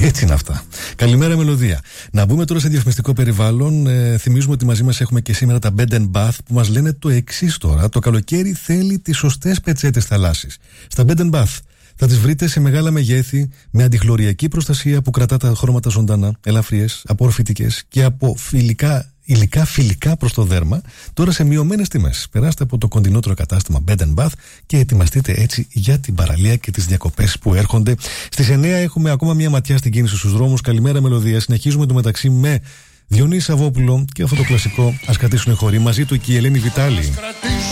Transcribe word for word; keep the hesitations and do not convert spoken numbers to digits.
Έτσι είναι αυτά. Καλημέρα, μελωδία. Να μπούμε τώρα σε διαφημιστικό περιβάλλον. Ε, θυμίζουμε ότι μαζί μας έχουμε και σήμερα τα Bed and Bath που μας λένε το εξής τώρα. Το καλοκαίρι θέλει τις σωστές πετσέτες θαλάσσης. Στα Bed and Bath θα τις βρείτε σε μεγάλα μεγέθη με αντιχλωριακή προστασία που κρατά τα χρώματα ζωντανά, ελαφριές, απορροφητικές και από φιλικά. Υλικά φιλικά προς το δέρμα, τώρα σε μειωμένες τιμές. Περάστε από το κοντινότερο κατάστημα Bed and Bath και ετοιμαστείτε έτσι για την παραλία και τις διακοπές που έρχονται. Στις εννιά έχουμε ακόμα μια ματιά στην κίνηση στους δρόμους. Καλημέρα, μελωδία. Συνεχίζουμε το μεταξύ με Διονύση Σαββόπουλο και αυτό το κλασικό Ας κρατήσουν οι χωροί. Μαζί του και η Ελένη Βιτάλη.